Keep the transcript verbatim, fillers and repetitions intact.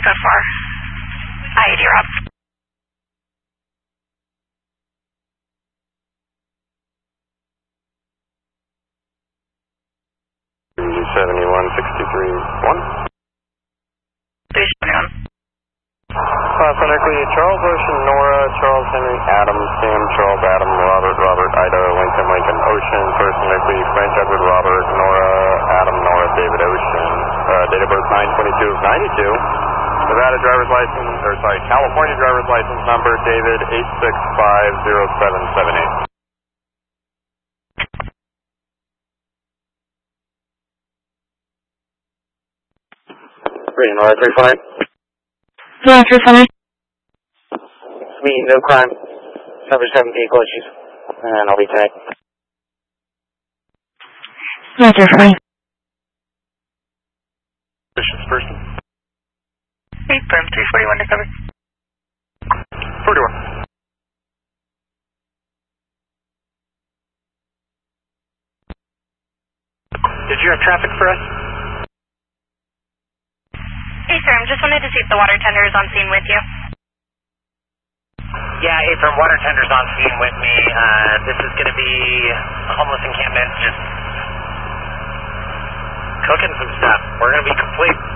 Echo four. I eighty, Rob. seventy-one sixty-three one. three seventy-one. Uh, phonetically, Charles Ocean, Nora, Charles Henry, Adam, Sam, Charles, Adam, Robert, Robert, Ida, Lincoln, Lincoln, Ocean, phonetically, French Edward, Robert, Nora, Adam, Nora, David, Ocean, uh, date of birth nine twenty-two of ninety-two, Nevada driver's license, or sorry, California driver's license number, David, eight six five zero seven seven eight. Green, Nora, three five. Yeah, three five. Me, no crime. Number seven vehicle issues. And I'll be tonight. Yeah, three five. Suspicious person. Hey, firm three forty-one to cover. forty-one. Did you have traffic for us? Hey, firm, just wanted to see if the water tender is on scene with you. Yeah, hey, from water tenders on scene with me. Uh, this is going to be a homeless encampment, just cooking some stuff. We're going to be complete.